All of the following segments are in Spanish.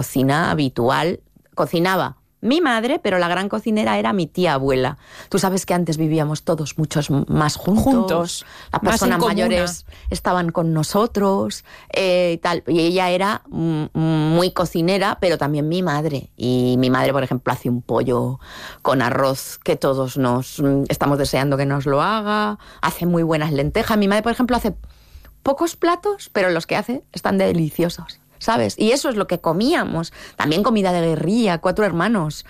cocina habitual. Cocinaba mi madre, pero la gran cocinera era mi tía abuela. Tú sabes que antes vivíamos todos muchos más juntos. Las personas mayores estaban con nosotros, tal. Y ella era muy cocinera, pero también mi madre. Y mi madre, por ejemplo, hace un pollo con arroz que todos estamos deseando que nos lo haga. Hace muy buenas lentejas. Mi madre, por ejemplo, hace pocos platos, pero los que hace están deliciosos, ¿sabes? Y eso es lo que comíamos. También comida de guerrilla, 4 hermanos,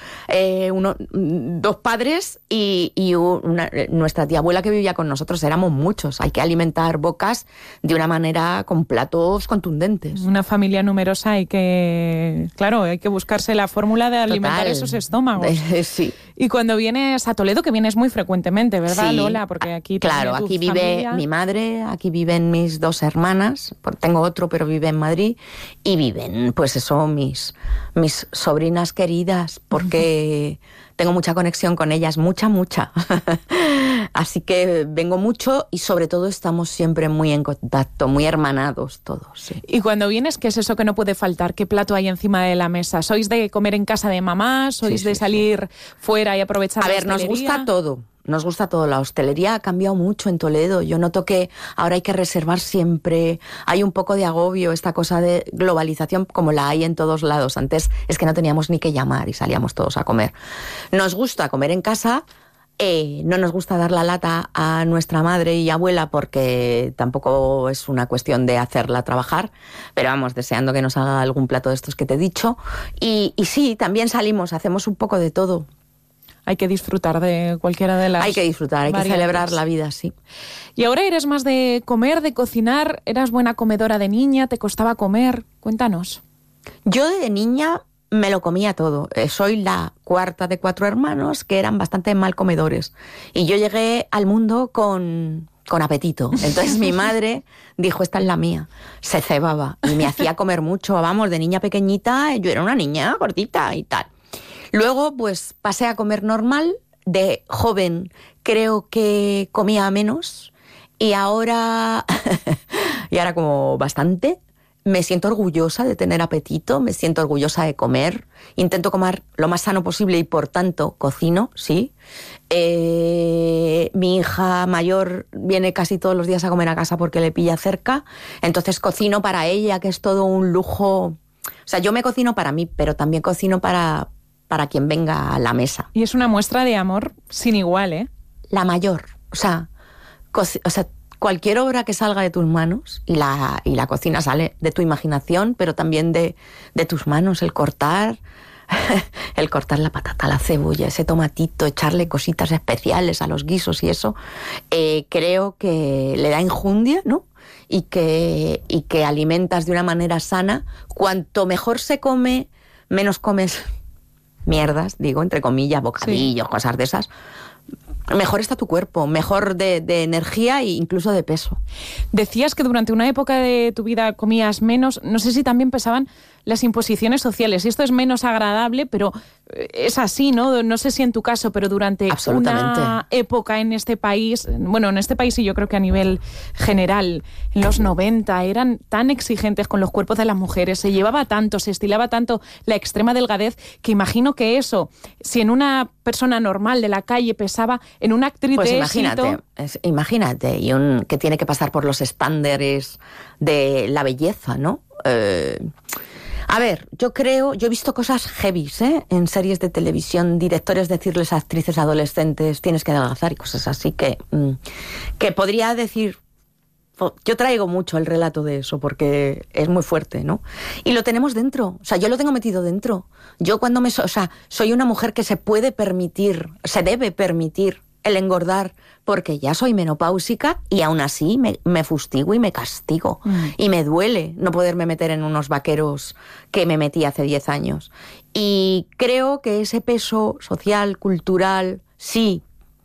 2 padres y nuestra tía abuela que vivía con nosotros. Éramos muchos. Hay que alimentar bocas de una manera con platos contundentes. Una familia numerosa hay que buscarse la fórmula de alimentar esos estómagos. Sí. Y cuando vienes a Toledo, que vienes muy frecuentemente, ¿verdad, sí, Lola? Porque aquí claro, aquí vive familia. Mi madre, aquí viven mis 2 hermanas, tengo otro pero vive en Madrid, y viven, pues eso, mis sobrinas queridas, porque tengo mucha conexión con ellas, mucha. Así que vengo mucho y sobre todo estamos siempre muy en contacto, muy hermanados todos. Sí. Y cuando vienes, ¿qué es eso que no puede faltar? ¿Qué plato hay encima de la mesa? ¿Sois de comer en casa de mamá? ¿Sois de salir fuera y aprovechar la hostelería? A ver, nos gusta todo. La hostelería ha cambiado mucho en Toledo. Yo noto que ahora hay que reservar siempre. Hay un poco de agobio, esta cosa de globalización como la hay en todos lados. Antes es que no teníamos ni que llamar y salíamos todos a comer. Nos gusta comer en casa. No nos gusta dar la lata a nuestra madre y abuela porque tampoco es una cuestión de hacerla trabajar, pero vamos, deseando que nos haga algún plato de estos que te he dicho. Y sí, también salimos, hacemos un poco de todo. Hay que disfrutar de cualquiera de las... Hay que disfrutar, hay que celebrar la vida, sí. ¿Y ahora eres más de comer, de cocinar? ¿Eras buena comedora de niña? ¿Te costaba comer? Cuéntanos. Yo de niña me lo comía todo. Soy la 4ª de 4 hermanos que eran bastante mal comedores. Y yo llegué al mundo con apetito. Entonces mi madre dijo, esta es la mía. Se cebaba y me hacía comer mucho. Vamos, de niña pequeñita, yo era una niña gordita y tal. Luego, pues, pasé a comer normal. De joven creo que comía menos. Y ahora como bastante. Me siento orgullosa de tener apetito, me siento orgullosa de comer. Intento comer lo más sano posible y, por tanto, cocino, sí. Mi hija mayor viene casi todos los días a comer a casa porque le pilla cerca. Entonces cocino para ella, que es todo un lujo. O sea, yo me cocino para mí, pero también cocino para quien venga a la mesa. Y es una muestra de amor sin igual, ¿eh? La mayor. O sea, cualquier obra que salga de tus manos, y la cocina sale de tu imaginación, pero también de tus manos, el cortar la patata, la cebolla, ese tomatito, echarle cositas especiales a los guisos y eso, creo que le da enjundia, ¿no? Y que alimentas de una manera sana. Cuanto mejor se come, menos comes mierdas, digo, entre comillas, bocadillos, sí, cosas de esas. Mejor está tu cuerpo, mejor de energía e incluso de peso. Decías que durante una época de tu vida comías menos. No sé si también pesaban las imposiciones sociales. Y esto es menos agradable, pero es así, ¿no? No sé si en tu caso, pero durante una época en este país, bueno, en este país y yo creo que a nivel general, en los 90 eran tan exigentes con los cuerpos de las mujeres, se llevaba tanto, se estilaba tanto la extrema delgadez, que imagino que eso, si en una persona normal de la calle pesaba, en una actriz pues de imagínate, y que tiene que pasar por los estándares de la belleza, ¿no? A ver, yo he visto cosas heavies, en series de televisión, directores decirles a actrices adolescentes, tienes que adelgazar y cosas así, que podría decir, yo traigo mucho el relato de eso porque es muy fuerte, ¿no? Y lo tenemos dentro, o sea, yo lo tengo metido dentro. Yo soy una mujer que se debe permitir el engordar porque ya soy menopáusica y aún así me fustigo y me castigo. Y me duele no poderme meter en unos vaqueros que me metí hace 10 años. Y creo que ese peso social, cultural, sí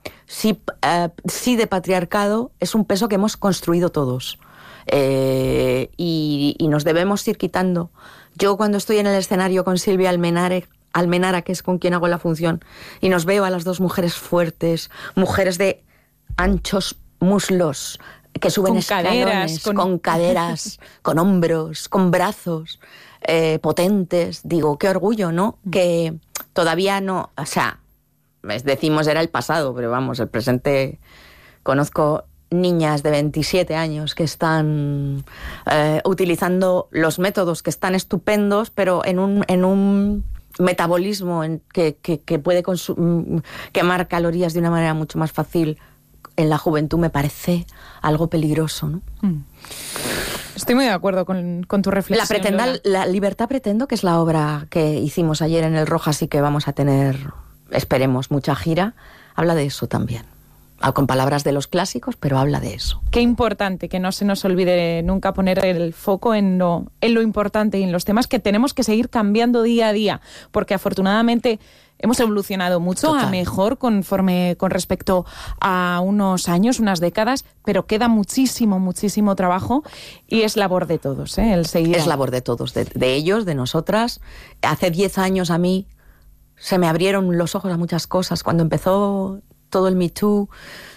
de patriarcado, es un peso que hemos construido todos. Y nos debemos ir quitando. Yo cuando estoy en el escenario con Silvia Almenara, que es con quien hago la función, y nos veo a las 2 mujeres fuertes, mujeres de anchos muslos, que suben escalones, con caderas, con hombros, con brazos, potentes. Digo, qué orgullo, ¿no? Que todavía no, o sea, decimos era el pasado, pero vamos, el presente. Conozco niñas de 27 años que están utilizando los métodos que están estupendos, pero en un metabolismo que puede quemar calorías de una manera mucho más fácil. En la juventud me parece algo peligroso, ¿no? Estoy muy de acuerdo con tu reflexión. La Libertad Pretendo, que es la obra que hicimos ayer en el Rojas y que vamos a tener, esperemos, mucha gira, habla de eso también. Con palabras de los clásicos, pero habla de eso. Qué importante que no se nos olvide nunca poner el foco en lo importante y en los temas que tenemos que seguir cambiando día a día, porque afortunadamente hemos evolucionado mucho. Total. A mejor con respecto a unos años, unas décadas, pero queda muchísimo trabajo y es labor de todos, el seguir. Es labor de todos, de ellos, de nosotras. Hace 10 años a mí se me abrieron los ojos a muchas cosas. Cuando empezó todo el Me Too,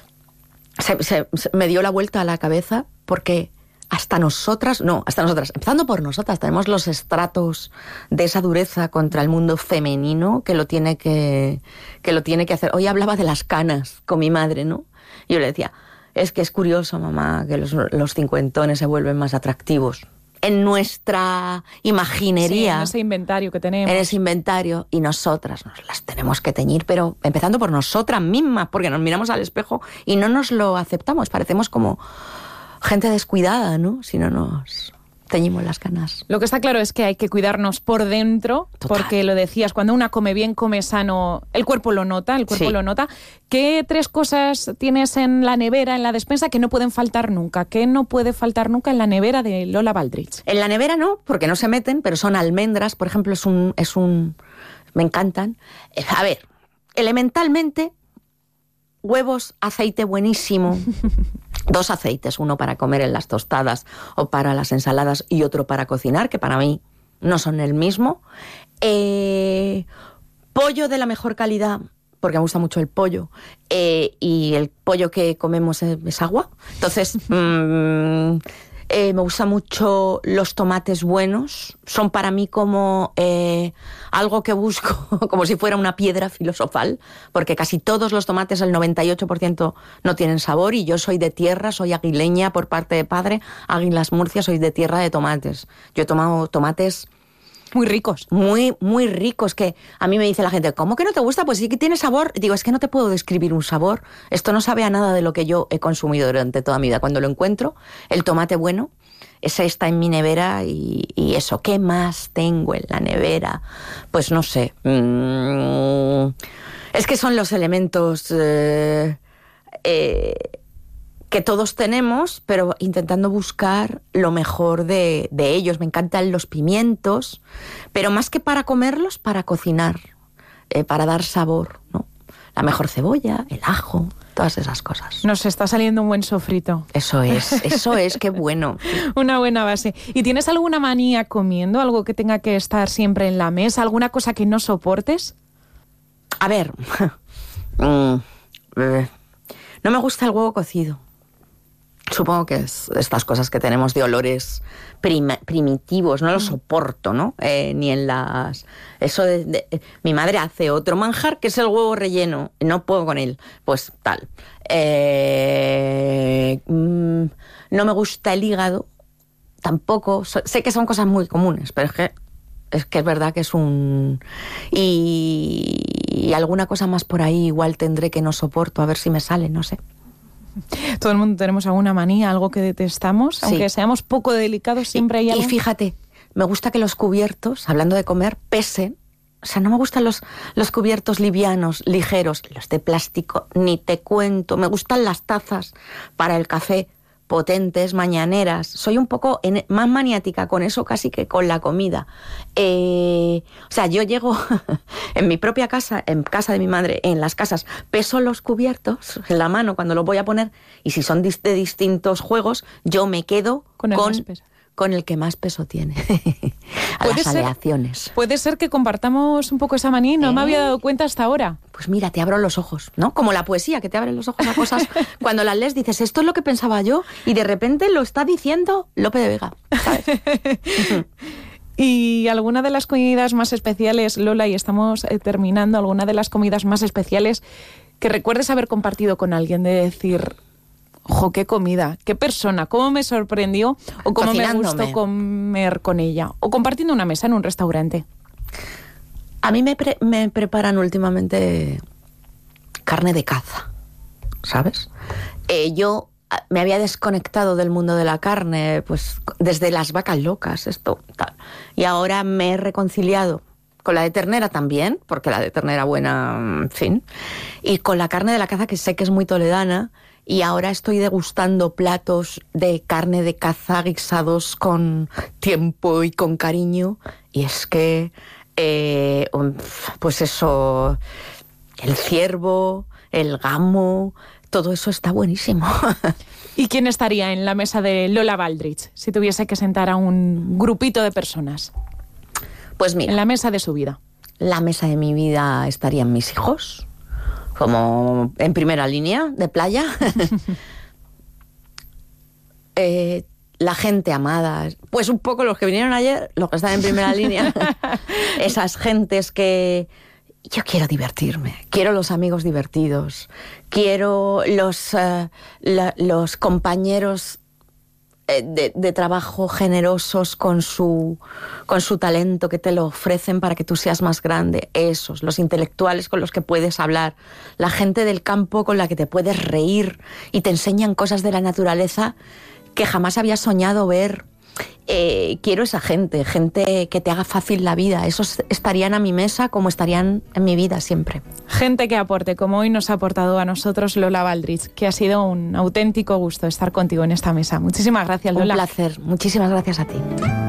se me dio la vuelta a la cabeza, porque hasta nosotras, empezando por nosotras, tenemos los estratos de esa dureza contra el mundo femenino que lo tiene que hacer. Hoy hablaba de las canas con mi madre, ¿no? Y yo le decía, es que es curioso, mamá, que los cincuentones se vuelven más atractivos. En nuestra imaginería. Sí, en ese inventario que tenemos. En ese inventario. Y nosotras nos las tenemos que teñir, pero empezando por nosotras mismas, porque nos miramos al espejo y no nos lo aceptamos. Parecemos como gente descuidada, ¿no? Si no nos teñimos las canas. Lo que está claro es que hay que cuidarnos por dentro. Total. Porque lo decías, cuando una come bien, come sano, el cuerpo lo nota, sí. Lo nota. ¿Qué 3 cosas tienes en la nevera, en la despensa, que no pueden faltar nunca? ¿Qué no puede faltar nunca en la nevera de Lola Baldrich? En la nevera no, porque no se meten, pero son almendras, por ejemplo, me encantan. A ver, elementalmente, huevos, aceite buenísimo. 2 aceites, uno para comer en las tostadas o para las ensaladas y otro para cocinar, que para mí no son el mismo. Pollo de la mejor calidad, porque me gusta mucho el pollo, y el pollo que comemos es agua. Entonces, me gustan mucho los tomates buenos. Son para mí como algo que busco, como si fuera una piedra filosofal, porque casi todos los tomates, el 98%, no tienen sabor, y yo soy de tierra, soy aguileña por parte de padre, Águilas Murcia, soy de tierra de tomates. Yo he tomado tomates muy ricos. Muy, muy ricos, que a mí me dice la gente, ¿cómo que no te gusta? Pues sí que tiene sabor. Digo, es que no te puedo describir un sabor. Esto no sabe a nada de lo que yo he consumido durante toda mi vida. Cuando lo encuentro, el tomate bueno, ese está en mi nevera y eso. ¿Qué más tengo en la nevera? Pues no sé. Es que son los elementos que todos tenemos, pero intentando buscar lo mejor de ellos. Me encantan los pimientos, pero más que para comerlos, para cocinar, para dar sabor, ¿no? La mejor cebolla, el ajo, todas esas cosas. Nos está saliendo un buen sofrito. Eso es, qué bueno. Una buena base. ¿Y tienes alguna manía comiendo? ¿Algo que tenga que estar siempre en la mesa? ¿Alguna cosa que no soportes? A ver, no me gusta el huevo cocido. Supongo que es estas cosas que tenemos de olores primitivos, no lo soporto, ¿no? Ni en las... Eso mi madre hace otro manjar, que es el huevo relleno, no puedo con él, pues tal. No me gusta el hígado, tampoco. Sé que son cosas muy comunes, pero es que es verdad que es un... Y alguna cosa más por ahí igual tendré que no soporto, a ver si me sale, no sé. Todo el mundo tenemos alguna manía, algo que detestamos, sí. Aunque seamos poco delicados, siempre hay algo. Y fíjate, me gusta que los cubiertos, hablando de comer, pesen. O sea, no me gustan los cubiertos livianos, ligeros, los de plástico, ni te cuento. Me gustan las tazas para el café, potentes, mañaneras. Soy un poco más maniática con eso casi que con la comida. O sea, yo llego en mi propia casa, en casa de mi madre, en las casas, peso los cubiertos en la mano cuando los voy a poner, y si son de distintos juegos, yo me quedo con el que más peso tiene. A las aleaciones. Puede ser que compartamos un poco esa manía, no me había dado cuenta hasta ahora. Pues mira, te abro los ojos, ¿no? Como la poesía, que te abren los ojos a cosas. Cuando las lees dices, esto es lo que pensaba yo, y de repente lo está diciendo Lope de Vega, ¿sabes? ¿Y alguna de las comidas más especiales, Lola, y estamos terminando, alguna de las comidas más especiales que recuerdes haber compartido con alguien, de decir, ojo, qué comida, qué persona, cómo me sorprendió o cómo me gustó comer con ella, o compartiendo una mesa en un restaurante? A mí me preparan últimamente carne de caza, ¿sabes? Yo me había desconectado del mundo de la carne, pues desde las vacas locas, esto, tal. Y ahora me he reconciliado con la de ternera también, porque la de ternera buena, en fin, y con la carne de la caza, que sé que es muy toledana, y ahora estoy degustando platos de carne de caza guisados con tiempo y con cariño, y es que, pues eso, el ciervo, el gamo, todo eso está buenísimo. ¿Y quién estaría en la mesa de Lola Baldrich si tuviese que sentar a un grupito de personas? Pues mira, en la mesa de su vida. La mesa de mi vida estarían mis hijos, como en primera línea de playa. La gente amada, pues un poco los que vinieron ayer, los que están en primera línea. Esas gentes que... Yo quiero divertirme, quiero los amigos divertidos, quiero los compañeros de trabajo generosos con su talento, que te lo ofrecen para que tú seas más grande. Esos, los intelectuales con los que puedes hablar, la gente del campo con la que te puedes reír y te enseñan cosas de la naturaleza que jamás habías soñado ver. Quiero esa gente que te haga fácil la vida. Esos estarían a mi mesa como estarían en mi vida siempre. Gente que aporte, como hoy nos ha aportado a nosotros Lola Baldrich, que ha sido un auténtico gusto estar contigo en esta mesa. Muchísimas gracias, Lola. Un placer. Muchísimas gracias a ti.